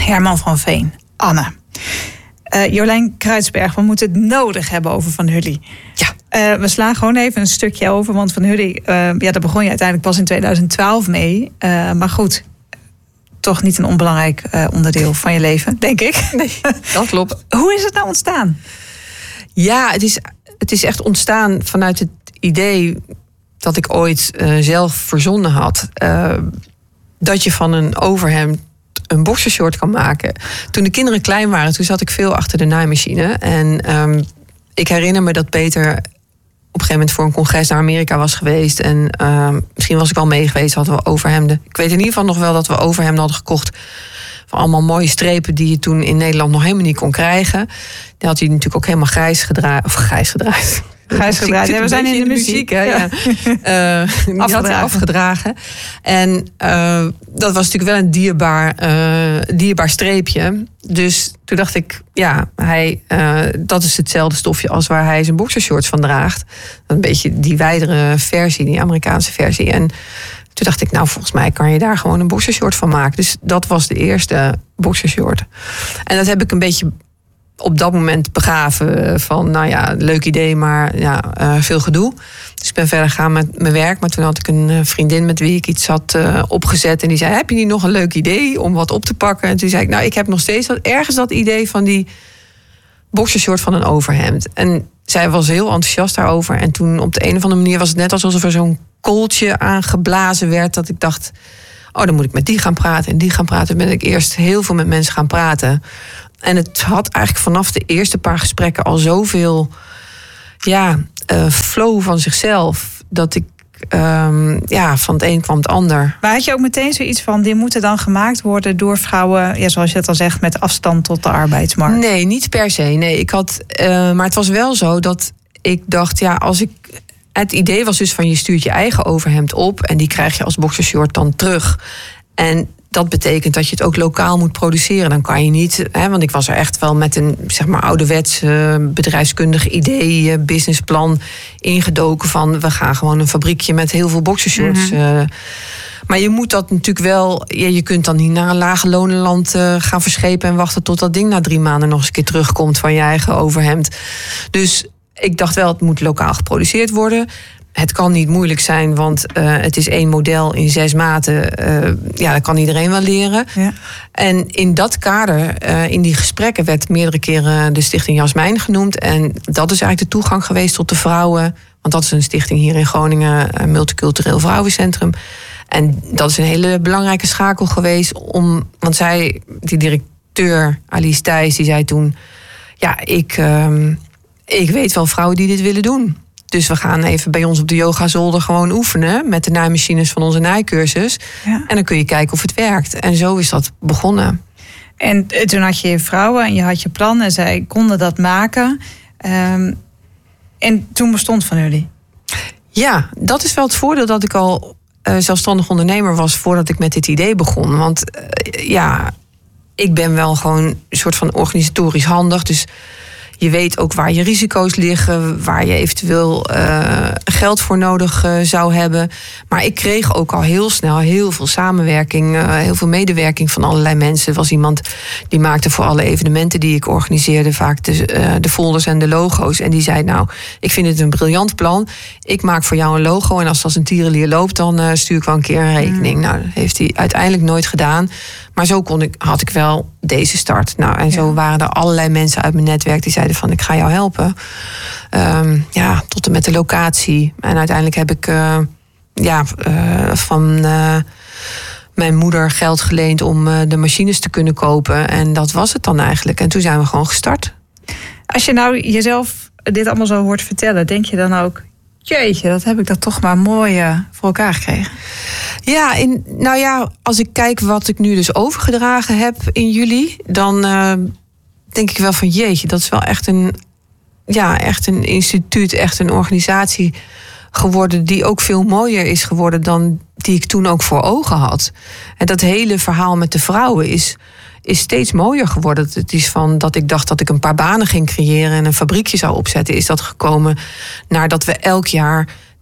Herman van Veen, Anne. Jolijn Kruidsberg, we moeten het nodig hebben over Van Hully. Ja. We slaan gewoon even een stukje over, want Van Hully, daar begon je uiteindelijk pas in 2012 mee. Maar goed, toch niet een onbelangrijk onderdeel van je leven, denk ik. Nee, dat klopt. Hoe is het nou ontstaan? Ja, het is echt ontstaan vanuit het idee dat ik ooit zelf verzonnen had. Dat je van een overhemd een boxershort kan maken. Toen de kinderen klein waren, toen zat ik veel achter de naaimachine. En ik herinner me dat Peter op een gegeven moment voor een congres naar Amerika was geweest. En misschien was ik al mee geweest, hadden we overhemden. Ik weet in ieder geval nog wel dat we overhemden hadden gekocht van allemaal mooie strepen die je toen in Nederland nog helemaal niet kon krijgen. Die had hij natuurlijk ook helemaal grijs gedraaid. Grijs gedraaid. Ja, we zijn in de muziek. Hè? Ja. Die had hij afgedragen. En dat was natuurlijk wel een dierbaar streepje. Dus toen dacht ik, dat is hetzelfde stofje als waar hij zijn boxershorts van draagt. Een beetje die wijdere versie, die Amerikaanse versie. En toen dacht ik, nou, volgens mij kan je daar gewoon een boxershort van maken. Dus dat was de eerste boxershort. En dat heb ik een beetje op dat moment begraven van, leuk idee, maar veel gedoe. Dus ik ben verder gegaan met mijn werk. Maar toen had ik een vriendin met wie ik iets had opgezet. En die zei, heb je niet nog een leuk idee om wat op te pakken? En toen zei ik, ik heb nog steeds ergens dat idee van die boxershort van een overhemd. En zij was heel enthousiast daarover. En toen op de een of andere manier was het net alsof er zo'n kooltje aangeblazen werd. Dat ik dacht, dan moet ik met die gaan praten en die gaan praten. Toen ben ik eerst heel veel met mensen gaan praten. En het had eigenlijk vanaf de eerste paar gesprekken al zoveel flow van zichzelf. Dat ik van het een kwam het ander. Maar had je ook meteen zoiets van, die moeten dan gemaakt worden door vrouwen, zoals je het al zegt, met afstand tot de arbeidsmarkt? Nee, niet per se. Nee, maar het was wel zo dat ik dacht, het idee was dus van, je stuurt je eigen overhemd op en die krijg je als boxershort dan terug. En dat betekent dat je het ook lokaal moet produceren. Dan kan je niet, want ik was er echt wel met een ouderwets bedrijfskundig idee, businessplan ingedoken van, we gaan gewoon een fabriekje met heel veel boxershorts. Maar je moet dat natuurlijk wel, je kunt dan niet naar een lage lonenland gaan verschepen en wachten tot dat ding na 3 maanden nog eens een keer terugkomt van je eigen overhemd. Dus ik dacht wel, het moet lokaal geproduceerd worden. Het kan niet moeilijk zijn, want het is 1 model in 6 maten. Dat kan iedereen wel leren. Ja. En in dat kader, in die gesprekken, werd meerdere keren de Stichting Jasmijn genoemd. En dat is eigenlijk de toegang geweest tot de vrouwen. Want dat is een stichting hier in Groningen, een multicultureel vrouwencentrum. En dat is een hele belangrijke schakel geweest. Want zij, die directeur Alice Thijs, die zei toen, ik weet wel vrouwen die dit willen doen. Dus we gaan even bij ons op de yogazolder gewoon oefenen met de naaimachines van onze naaicursus. Ja. En dan kun je kijken of het werkt. En zo is dat begonnen. En toen had je vrouwen en je had je plan en zij konden dat maken. En toen bestond Van Hully. Ja, dat is wel het voordeel dat ik al zelfstandig ondernemer was voordat ik met dit idee begon. Want ik ben wel gewoon een soort van organisatorisch handig. Dus je weet ook waar je risico's liggen, waar je eventueel geld voor nodig zou hebben. Maar ik kreeg ook al heel snel heel veel samenwerking, heel veel medewerking van allerlei mensen. Er was iemand die maakte voor alle evenementen die ik organiseerde vaak de folders en de logo's. En die zei, ik vind het een briljant plan. Ik maak voor jou een logo en als het als een tierenlier loopt, dan stuur ik wel een keer een rekening. Nou, dat heeft hij uiteindelijk nooit gedaan. Maar zo had ik wel deze start. Zo waren er allerlei mensen uit mijn netwerk die zeiden van, ik ga jou helpen. Tot en met de locatie. En uiteindelijk heb ik van mijn moeder geld geleend om de machines te kunnen kopen. En dat was het dan eigenlijk. En toen zijn we gewoon gestart. Als je nou jezelf dit allemaal zo hoort vertellen, denk je dan ook, jeetje, dat heb ik dat toch maar mooi voor elkaar gekregen? Ja, als ik kijk wat ik nu dus overgedragen heb in juli, dan denk ik wel van, jeetje, dat is wel echt een instituut, echt een organisatie geworden die ook veel mooier is geworden dan die ik toen ook voor ogen had. En dat hele verhaal met de vrouwen is steeds mooier geworden. Het is van dat ik dacht dat ik een paar banen ging creëren en een fabriekje zou opzetten, is dat gekomen naar dat we elk jaar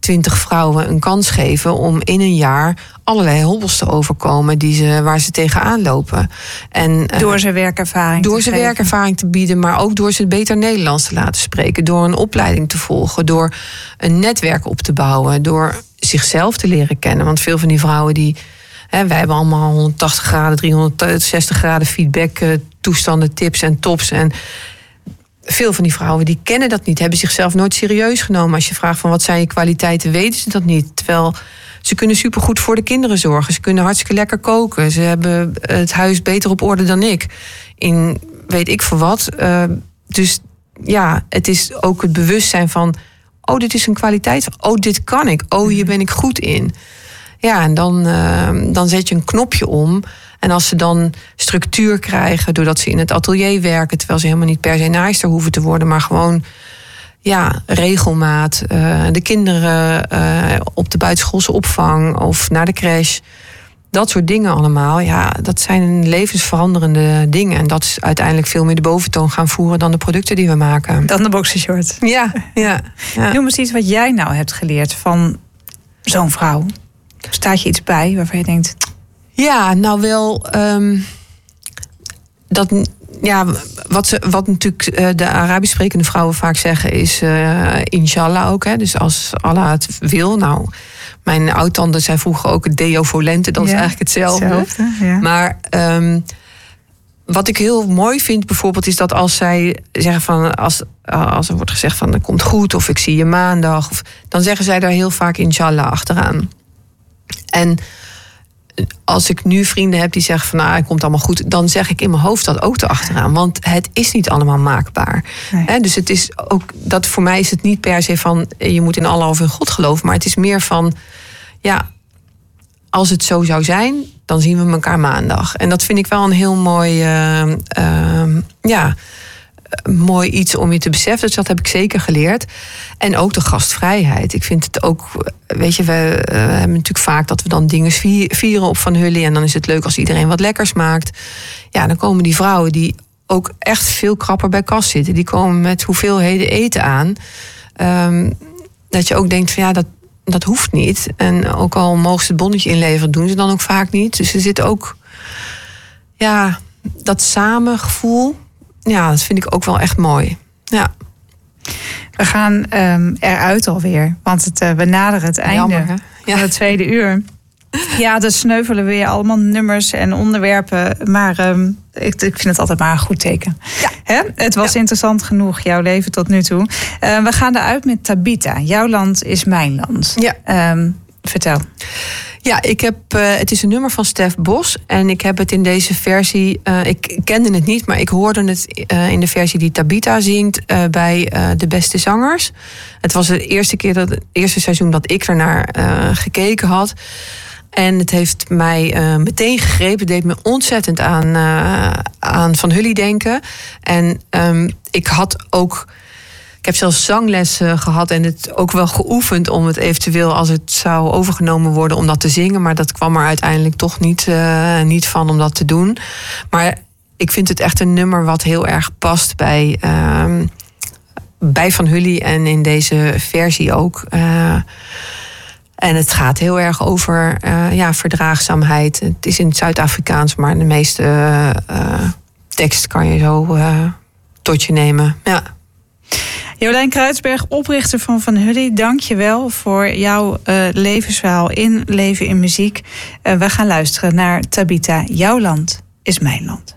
20 vrouwen een kans geven om in een jaar allerlei hobbels te overkomen waar ze tegenaan lopen. En, door ze werkervaring te bieden, maar ook door ze beter Nederlands te laten spreken, door een opleiding te volgen, door een netwerk op te bouwen, door zichzelf te leren kennen. Want veel van die vrouwen wij hebben allemaal 180 graden, 360 graden feedback, toestanden, tips en tops. En veel van die vrouwen die kennen dat niet, hebben zichzelf nooit serieus genomen. Als je vraagt van wat zijn je kwaliteiten, weten ze dat niet. Terwijl ze kunnen supergoed voor de kinderen zorgen. Ze kunnen hartstikke lekker koken. Ze hebben het huis beter op orde dan ik. In weet ik voor wat. Dus ja, het is ook het bewustzijn van, oh, dit is een kwaliteit. Oh, dit kan ik. Oh, hier ben ik goed in. Ja, en dan zet je een knopje om. En als ze dan structuur krijgen, doordat ze in het atelier werken, terwijl ze helemaal niet per se naaister hoeven te worden, maar gewoon regelmaat. De kinderen op de buitenschoolse opvang of naar de crash. Dat soort dingen allemaal. Ja, dat zijn levensveranderende dingen. En dat is uiteindelijk veel meer de boventoon gaan voeren dan de producten die we maken. Dan de boxershort. Ja. Noem eens iets wat jij nou hebt geleerd van zo'n vrouw. Staat je iets bij waarvan je denkt... Ja, nou wel... wat natuurlijk de Arabisch sprekende vrouwen vaak zeggen is inshallah ook. Hè? Dus als Allah het wil. Nou, mijn oud-tante zei vroeger ook het deo volente. Dat is eigenlijk hetzelfde. Ja. Maar wat ik heel mooi vind bijvoorbeeld is dat als zij zeggen van... Als er wordt gezegd van het komt goed of ik zie je maandag. Dan zeggen zij daar heel vaak inshallah achteraan. En als ik nu vrienden heb die zeggen van het komt allemaal goed, dan zeg ik in mijn hoofd dat ook erachteraan. Want het is niet allemaal maakbaar. Nee. Dus het is ook dat voor mij is het niet per se van je moet in Allah of in God geloven, maar het is meer van als het zo zou zijn, dan zien we elkaar maandag. En dat vind ik wel een heel mooi mooi iets om je te beseffen. Dus dat heb ik zeker geleerd. En ook de gastvrijheid. Ik vind het ook, weet je, we hebben natuurlijk vaak dat we dan dingen vieren op Van Hully. En dan is het leuk als iedereen wat lekkers maakt. Ja, dan komen die vrouwen die ook echt veel krapper bij kas zitten. Die komen met hoeveelheden eten aan. Dat je ook denkt van dat hoeft niet. En ook al mogen ze het bonnetje inleveren, doen ze dan ook vaak niet. Dus er zit ook dat samengevoel. Ja, dat vind ik ook wel echt mooi. Ja. We gaan eruit alweer. Want we naderen het einde van het tweede uur. Ja, dus sneuvelen weer allemaal nummers en onderwerpen. Maar ik vind het altijd maar een goed teken. Ja. Hè? Het was interessant genoeg, jouw leven tot nu toe. We gaan eruit met Tabita. Jouw land is mijn land. Ja. Vertel. Ja, het is een nummer van Stef Bos. En ik heb het in deze versie... ik kende het niet, maar ik hoorde het in de versie die Tabita zingt bij De Beste Zangers. Het was het eerste seizoen dat ik ernaar gekeken had. En het heeft mij meteen gegrepen. Het deed me ontzettend aan Van Hully denken. En ik heb zelfs zangles gehad en het ook wel geoefend om het eventueel, als het zou overgenomen worden, om dat te zingen. Maar dat kwam er uiteindelijk toch niet van om dat te doen. Maar ik vind het echt een nummer wat heel erg past bij Van Hully en in deze versie ook. En het gaat heel erg over verdraagzaamheid. Het is in het Zuid-Afrikaans, maar de meeste tekst kan je zo tot je nemen. Ja. Jolijn Kruidsberg, oprichter van Van Hully, dank je wel voor jouw levensverhaal in Leven in Muziek. We gaan luisteren naar Tabita. Jouw land is mijn land.